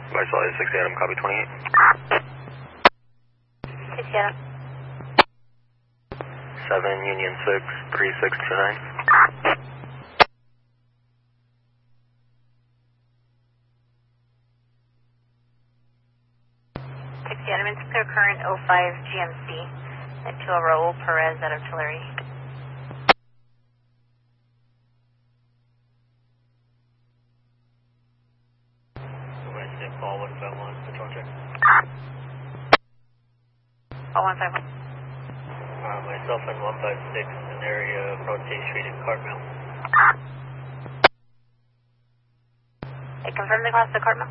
Visalia 6 Adam, copy 28. 6 Adam. 7 Union 6, 3629. Adam, it's clear current 05 GMC to Raul Perez at Artillery. Wednesday, Paul 151, control check. Oh, 151. Myself and 156 in area of Rotate Street in Cartmel. I confirm the cross to Cartmel.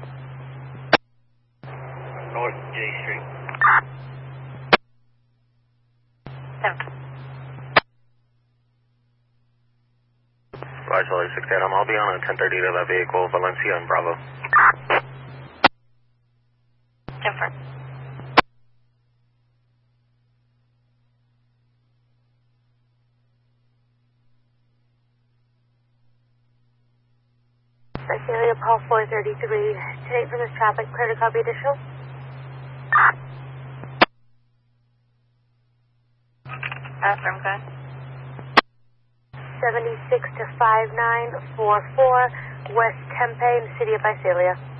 North J Street. 7. Visalia 6 Adam, I'll be on a 1030 to that vehicle, Valencia and Bravo. Confirm. Visalia, Paul 433. Today from this traffic, clear to copy additional. Firm code. 76 to 5944 West Tempe in the city of Visalia.